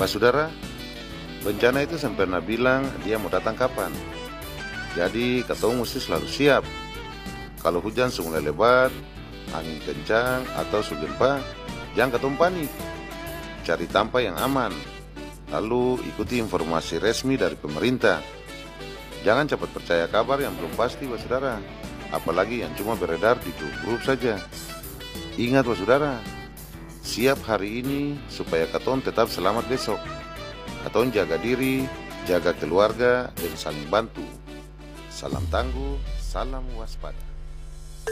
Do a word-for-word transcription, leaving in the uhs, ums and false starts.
Saudara, bencana itu sampai pernah bilang dia mau datang kapan. Jadi katong mesti selalu siap. Kalau hujan mulai lebat, angin kencang atau sugempa, jangan katong panik. Cari tempat yang aman. Lalu ikuti informasi resmi dari pemerintah. Jangan cepat percaya kabar yang belum pasti, saudara. Apalagi yang cuma beredar di grup-grup saja. Ingat, saudara, siap hari ini supaya katong tetap selamat besok. Katong jaga diri, jaga keluarga, dan saling bantu. Salam tangguh, salam waspada.